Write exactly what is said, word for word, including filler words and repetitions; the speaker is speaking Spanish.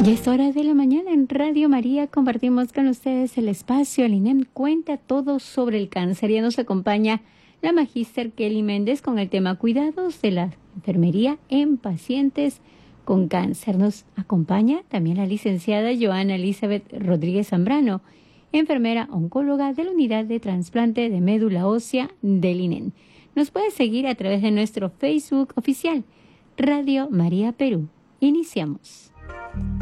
Y es hora de la mañana en Radio María. Compartimos con ustedes el espacio. El I N E M cuenta todo sobre el cáncer. Ya nos acompaña la magíster Kelly Méndez con el tema cuidados de la enfermería en pacientes con cáncer. Nos acompaña también la licenciada Joana Elizabeth Rodríguez Zambrano, enfermera oncóloga de la unidad de trasplante de médula ósea del I N E M. Nos puede seguir a través de nuestro Facebook oficial, Radio María Perú. Iniciamos.